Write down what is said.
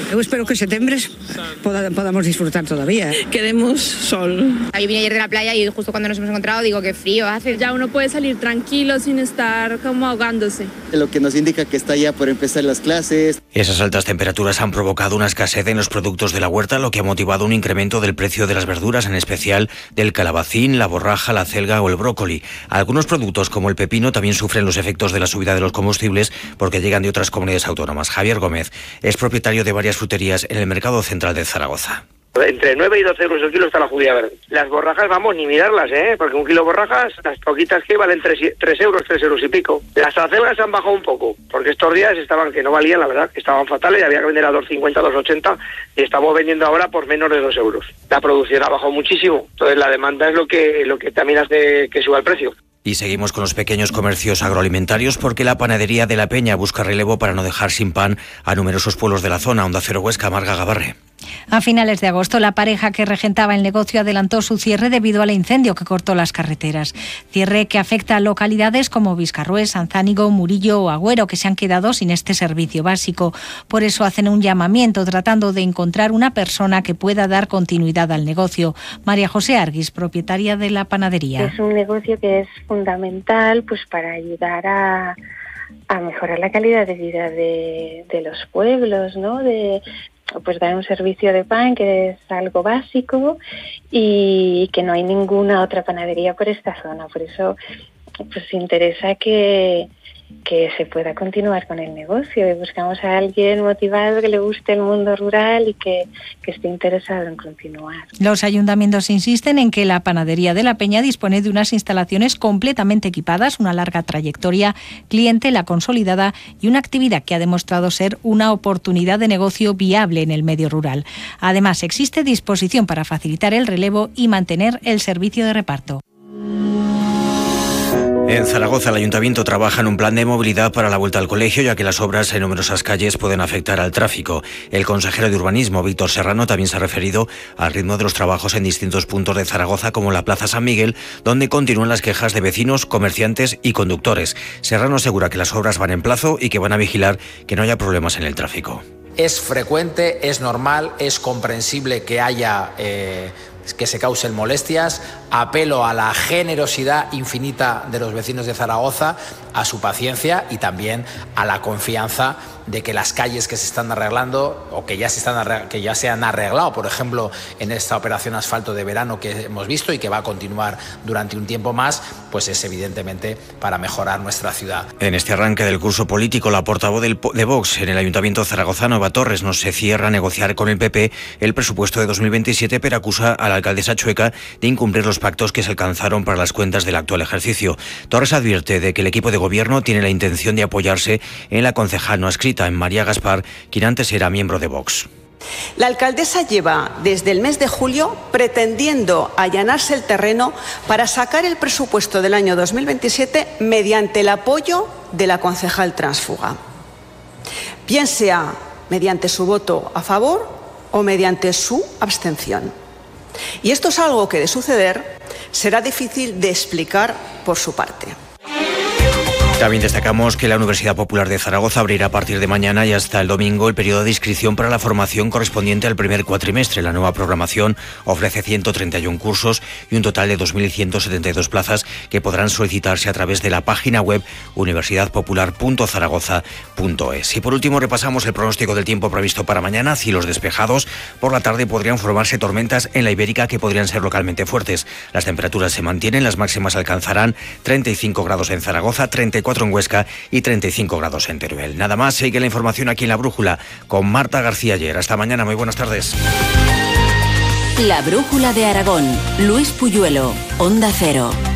Yo espero que septiembre podamos disfrutar todavía. Queremos sol. Yo vine ayer de la playa y justo cuando nos hemos encontrado digo que frío hace. Ya uno puede salir tranquilo sin estar como ahogándose. Lo que nos indica que está ya por empezar las clases. Esas altas temperaturas han provocado una escasez en los productos de la huerta, lo que ha motivado un incremento del precio de las verduras, en especial del calabacín, la borraja, la acelga o el brócoli. Algunos productos, como el pepino, también sufren los efectos de la subida de los combustibles porque llegan de otras comunidades autónomas. Javier Gómez es propietario de varias fruterías en el mercado central de Zaragoza. Entre 9 y 12 euros el kilo está la judía verde. Las borrajas, vamos, ni mirarlas, porque un kilo de borrajas, las poquitas que valen 3 euros y pico. Las acelgas han bajado un poco, porque estos días estaban, que no valían, la verdad, que estaban fatales, había que vender a 2,50, 2,80, y estamos vendiendo ahora por menos de 2 euros. La producción ha bajado muchísimo, entonces la demanda es lo que también hace que suba el precio. Y seguimos con los pequeños comercios agroalimentarios porque la panadería de La Peña busca relevo para no dejar sin pan a numerosos pueblos de la zona. Onda Cero Huesca, Marga Gabarre. A finales de agosto, la pareja que regentaba el negocio adelantó su cierre debido al incendio que cortó las carreteras. Cierre que afecta a localidades como Viscarrués, Sanzánigo, Murillo o Agüero, que se han quedado sin este servicio básico. Por eso hacen un llamamiento tratando de encontrar una persona que pueda dar continuidad al negocio. María José Arguis, propietaria de la panadería. Es un negocio que es fundamental pues para ayudar a mejorar la calidad de vida de los pueblos, ¿no? Pues dar un servicio de pan que es algo básico y que no hay ninguna otra panadería por esta zona. Por eso pues interesa que se pueda continuar con el negocio y buscamos a alguien motivado que le guste el mundo rural y que esté interesado en continuar. Los ayuntamientos insisten en que la panadería de La Peña dispone de unas instalaciones completamente equipadas, una larga trayectoria, clientela consolidada y una actividad que ha demostrado ser una oportunidad de negocio viable en el medio rural. Además, existe disposición para facilitar el relevo y mantener el servicio de reparto. En Zaragoza, el Ayuntamiento trabaja en un plan de movilidad para la vuelta al colegio, ya que las obras en numerosas calles pueden afectar al tráfico. El consejero de Urbanismo, Víctor Serrano, también se ha referido al ritmo de los trabajos en distintos puntos de Zaragoza, como la Plaza San Miguel, donde continúan las quejas de vecinos, comerciantes y conductores. Serrano asegura que las obras van en plazo y que van a vigilar que no haya problemas en el tráfico. Es frecuente, es normal, es comprensible que haya que se causen molestias. Apelo a la generosidad infinita de los vecinos de Zaragoza, a su paciencia y también a la confianza de que las calles que se están arreglando o que ya se han arreglado, por ejemplo, en esta operación asfalto de verano que hemos visto y que va a continuar durante un tiempo más, pues es evidentemente para mejorar nuestra ciudad. En este arranque del curso político, la portavoz de Vox en el Ayuntamiento zaragozano, Eva Torres, no se cierra a negociar con el PP el presupuesto de 2027, pero acusa a la alcaldesa Chueca de incumplir los pactos que se alcanzaron para las cuentas del actual ejercicio. Torres advierte de que el equipo de gobierno tiene la intención de apoyarse en la concejal no adscrita, en María Gaspar, quien antes era miembro de Vox. La alcaldesa lleva desde el mes de julio pretendiendo allanarse el terreno para sacar el presupuesto del año 2027 mediante el apoyo de la concejal tránsfuga, bien sea mediante su voto a favor o mediante su abstención. Y esto es algo que, de suceder, será difícil de explicar por su parte. También destacamos que la Universidad Popular de Zaragoza abrirá a partir de mañana y hasta el domingo el periodo de inscripción para la formación correspondiente al primer cuatrimestre. La nueva programación ofrece 131 cursos y un total de 2.172 plazas que podrán solicitarse a través de la página web universidadpopular.zaragoza.es. Y por último repasamos el pronóstico del tiempo previsto para mañana. Cielos despejados. Por la tarde podrían formarse tormentas en la Ibérica que podrían ser localmente fuertes. Las temperaturas se mantienen, las máximas alcanzarán 35 grados en Zaragoza, 34 en Huesca y 35 grados en Teruel. Nada más, sigue la información aquí en La Brújula con Marta García Ayer. Hasta mañana, muy buenas tardes. La Brújula de Aragón, Luis Puyuelo, Onda Cero.